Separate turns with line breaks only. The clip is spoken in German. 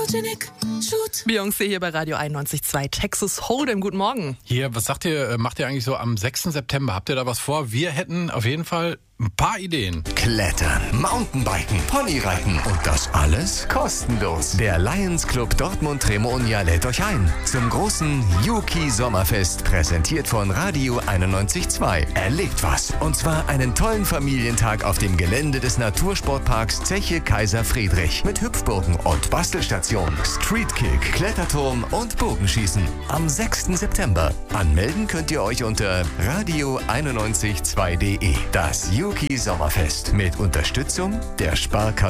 Photogenic, shoot.
Beyoncé hier bei Radio 91.2 Texas Hold'em. Guten Morgen.
Hier, was macht ihr eigentlich so am 6. September? Habt ihr da was vor? Wir hätten auf jeden Fall ein paar Ideen.
Klettern, Mountainbiken, Ponyreiten und das alles kostenlos. Der Lions Club Dortmund-Tremonia lädt euch ein zum großen Yuki Sommerfest, präsentiert von Radio 91.2. Erlebt was, und zwar einen tollen Familientag auf dem Gelände des Natursportparks Zeche Kaiser Friedrich mit Hüpfburgen und Bastelstation, Streetkick, Kletterturm und Bogenschießen am 6. September. Anmelden könnt ihr euch unter radio912.de. Das Yuki Sommerfest mit Unterstützung der Sparkasse